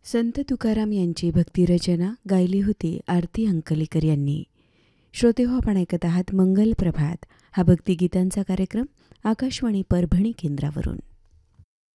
संत तुकाराम यांची भक्तिरचना गायली होती आरती अंकलेकर यांनी. श्रोतेहो, आपण ऐकत आहात मंगल प्रभात हा भक्तिगीतांचा कार्यक्रम आकाशवाणी परभणी केंद्रावरून.